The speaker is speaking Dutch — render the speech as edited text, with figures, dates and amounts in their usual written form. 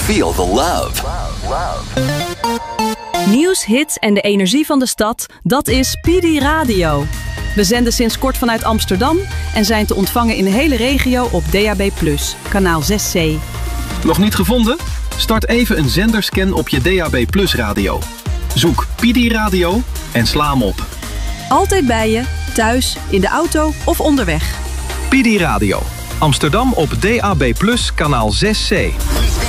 Feel the love. Nieuws, hits en de energie van de stad, dat is PD Radio. We zenden sinds kort vanuit Amsterdam en zijn te ontvangen in de hele regio op DAB+, kanaal 6C. Nog niet gevonden? Start even een zenderscan op je DAB+ radio. Zoek PD Radio en sla hem op. Altijd bij je, thuis, in de auto of onderweg. PD Radio. Amsterdam op DAB+, kanaal 6C.